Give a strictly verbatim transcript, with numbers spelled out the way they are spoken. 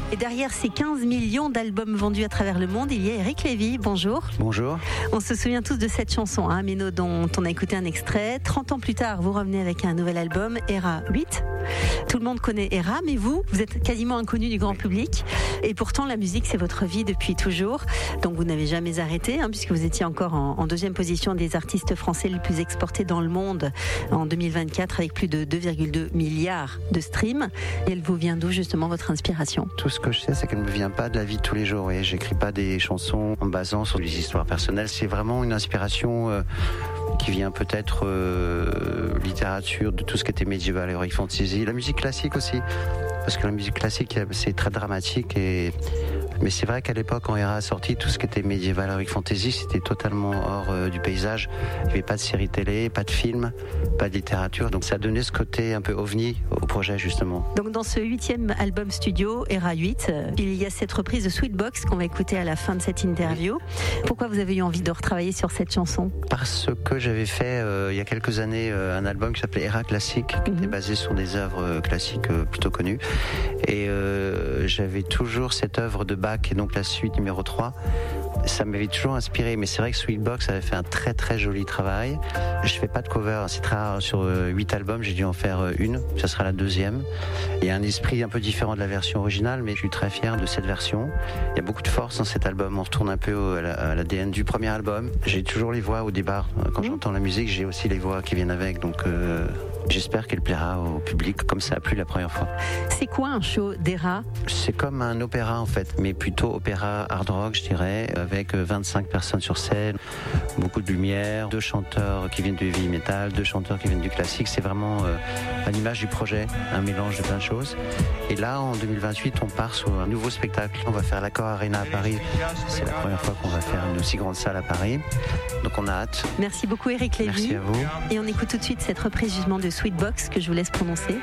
Et derrière ces quinze millions d'albums vendus à travers le monde, il y a Eric Lévy. Bonjour. Bonjour. On se souvient tous de cette chanson, hein, Méno, dont on a écouté un extrait. trente ans plus tard, vous revenez avec un nouvel album, Era huit. Tout le monde connaît Era, mais vous, vous êtes quasiment inconnu du grand public. Et pourtant, la musique, c'est votre vie depuis toujours. Donc, vous n'avez jamais arrêté, hein, puisque vous étiez encore en, en deuxième position des artistes français les plus exportés dans le monde en deux mille vingt-quatre, avec plus de deux virgule deux milliards de streams. Et elle vous vient d'où, justement, votre inspiration ? Tout ce que je sais, c'est qu'elle ne me vient pas de la vie de tous les jours. Et j'écris pas des chansons en basant sur des histoires personnelles. C'est vraiment une inspiration euh, qui vient peut-être euh, littérature, de tout ce qui était médiéval, heroic fantasy, la musique classique aussi. Parce que la musique classique, c'est très dramatique. Et... Mais c'est vrai qu'à l'époque, quand Era a sorti, tout ce qui était médiéval, heroic fantasy, c'était totalement hors euh, du paysage. Il n'y avait pas de série télé, pas de film, pas de littérature. Donc ça a donné ce côté un peu ovni au projet, justement. Donc dans ce huitième album studio, Era huit, euh, il y a cette reprise de Sweetbox qu'on va écouter à la fin de cette interview. Pourquoi vous avez eu envie de retravailler sur cette chanson ? Parce que j'avais fait, euh, il y a quelques années, euh, un album qui s'appelait Era Classique, qui Mm-hmm. était basé sur des œuvres euh, classiques euh, plutôt connues. Et euh, j'avais toujours cette œuvre de Bach, et donc la suite numéro trois. Ça m'avait toujours inspiré, mais c'est vrai que Sweetbox avait fait un très très joli travail. Je fais pas de cover, c'est très rare. Sur huit albums, j'ai dû en faire une, ça sera la deuxième. Il y a un esprit un peu différent de la version originale, mais je suis très fier de cette version. Il y a beaucoup de force dans cet album, on retourne un peu à l'A D N du premier album. J'ai toujours les voix au départ. Quand mmh. j'entends la musique, j'ai aussi les voix qui viennent avec, donc euh, j'espère qu'elle plaira au public, comme ça a plu la première fois. C'est quoi un show d'Era ? C'est comme un opéra en fait, mais plutôt opéra hard rock, je dirais, avec vingt-cinq personnes sur scène, beaucoup de lumière, deux chanteurs qui viennent du heavy metal, deux chanteurs qui viennent du classique. C'est vraiment euh, à l'image du projet, un mélange de plein de choses. Et là, en deux mille vingt-huit, on part sur un nouveau spectacle. On va faire l'Accor Arena à Paris. C'est la première fois qu'on va faire une aussi grande salle à Paris. Donc on a hâte. Merci beaucoup Eric Lévy. Merci à vous. Et on écoute tout de suite cette reprise justement de Sweetbox que je vous laisse prononcer.